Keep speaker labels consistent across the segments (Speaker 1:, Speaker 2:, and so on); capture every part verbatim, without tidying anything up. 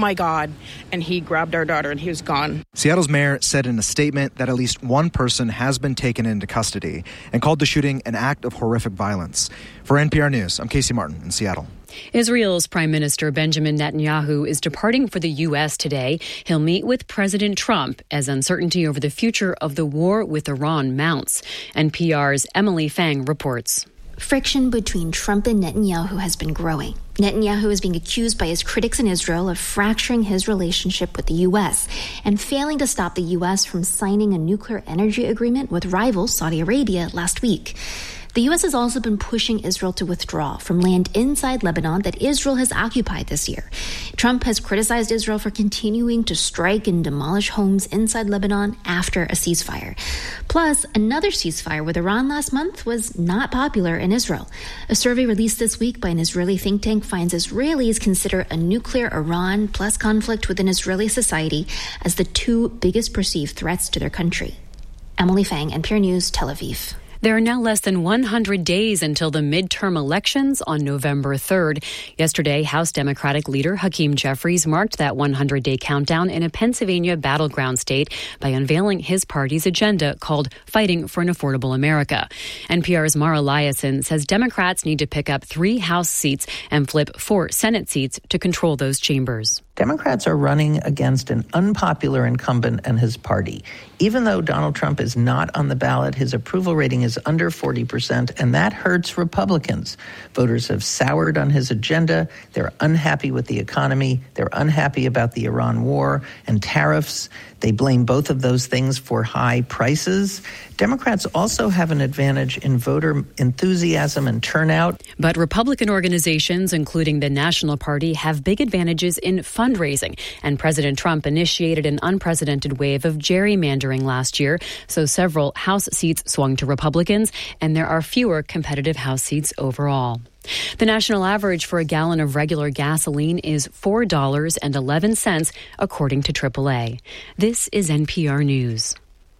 Speaker 1: my God. And he grabbed our daughter and he was gone.
Speaker 2: Seattle's mayor said in a statement that at least one person has been taken into custody and called the shooting an act of horrific violence. For N P R News, I'm Casey Martin in Seattle.
Speaker 3: Israel's Prime Minister Benjamin Netanyahu is departing for the U S today. He'll meet with President Trump as uncertainty over the future of the war with Iran mounts. N P R's Emily Fang reports.
Speaker 4: Friction between Trump and Netanyahu has been growing. Netanyahu is being accused by his critics in Israel of fracturing his relationship with the U S and failing to stop the U S from signing a nuclear energy agreement with rival Saudi Arabia last week. The U S has also been pushing Israel to withdraw from land inside Lebanon that Israel has occupied this year. Trump has criticized Israel for continuing to strike and demolish homes inside Lebanon after a ceasefire. Plus, another ceasefire with Iran last month was not popular in Israel. A survey released this week by an Israeli think tank finds Israelis consider a nuclear Iran plus conflict within Israeli society as the two biggest perceived threats to their country. Emily Fang, N P R News, Tel Aviv.
Speaker 3: There are now less than one hundred days until the midterm elections on November third. Yesterday, House Democratic leader Hakeem Jeffries marked that one hundred day countdown in a Pennsylvania battleground state by unveiling his party's agenda called Fighting for an Affordable America. N P R's Mara Liasson says Democrats need to pick up three House seats and flip four Senate seats to control those chambers.
Speaker 5: Democrats are running against an unpopular incumbent and his party. Even though Donald Trump is not on the ballot, his approval rating is under forty percent, and that hurts Republicans. Voters have soured on his agenda. They're unhappy with the economy. They're unhappy about the Iran war and tariffs. They blame both of those things for high prices. Democrats also have an advantage in voter enthusiasm and turnout.
Speaker 3: But Republican organizations, including the National Party, have big advantages in fundraising. And President Trump initiated an unprecedented wave of gerrymandering last year, so several House seats swung to Republicans, and there are fewer competitive House seats overall. The national average for a gallon of regular gasoline is four dollars and eleven cents, according to triple A. This is N P R News.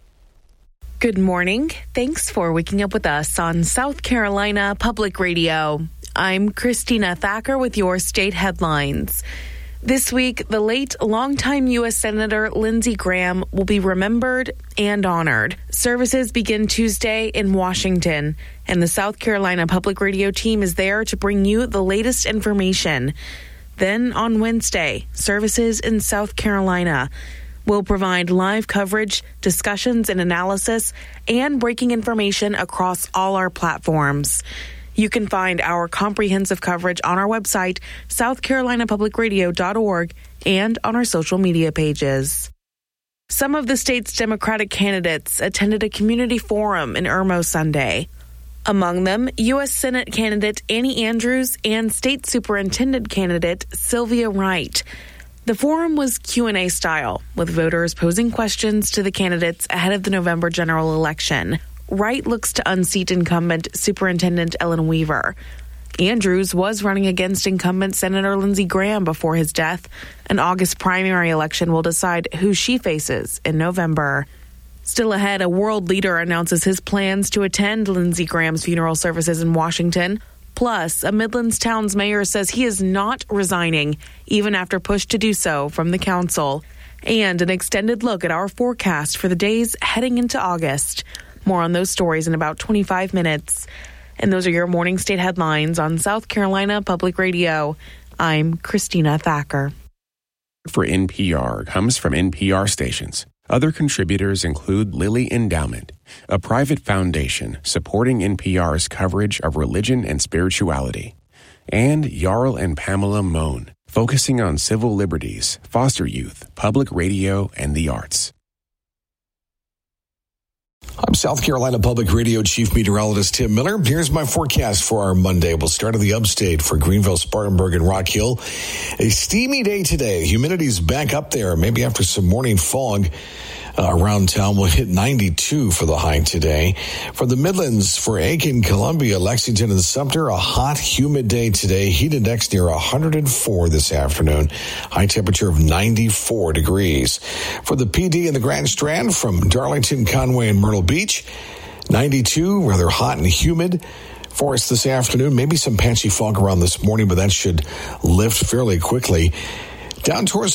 Speaker 1: Good morning. Thanks for waking up with us on South Carolina Public Radio. I'm Christina Thacker with your state headlines. This week, the late longtime U S Senator Lindsey Graham will be remembered and honored. Services begin Tuesday in Washington, and the South Carolina Public Radio team is there to bring you the latest information. Then on Wednesday, services in South Carolina will provide live coverage, discussions and analysis, and breaking information across all our platforms. You can find our comprehensive coverage on our website, south carolina public radio dot org, and on our social media pages. Some of the state's Democratic candidates attended a community forum in Irmo Sunday. Among them, U S Senate candidate Annie Andrews and State Superintendent candidate Sylvia Wright. The forum was Q and A style, with voters posing questions to the candidates ahead of the November general election. Wright looks to unseat incumbent Superintendent Ellen Weaver. Andrews was running against incumbent Senator Lindsey Graham before his death. An August primary election will decide who she faces in November. Still ahead, a world leader announces his plans to attend Lindsey Graham's funeral services in Washington. Plus, a Midlands town's mayor says he is not resigning, even after pushed to do so from the council. And an extended look at our forecast for the days heading into August. More on those stories in about twenty-five minutes. And those are your morning state headlines on South Carolina Public Radio. I'm Christina Thacker.
Speaker 6: For N P R comes from N P R stations. Other contributors include Lilly Endowment, a private foundation supporting N P R's coverage of religion and spirituality, and Jarl and Pamela Mohn, focusing on civil liberties, foster youth, public radio, and the arts.
Speaker 7: I'm South Carolina Public Radio Chief Meteorologist Tim Miller. Here's my forecast for our Monday. We'll start in the upstate for Greenville, Spartanburg, and Rock Hill. A steamy day today. Humidity's back up there, maybe after some morning fog. Uh, around town, we'll hit ninety-two for the high today. For the Midlands, for Aiken, Columbia, Lexington, and Sumter, a hot, humid day today. Heat index near one hundred four this afternoon. High temperature of ninety-four degrees. For the P D and the Grand Strand, from Darlington, Conway, and Myrtle Beach, ninety-two, rather hot and humid. For us this afternoon, maybe some patchy fog around this morning, but that should lift fairly quickly. Down towards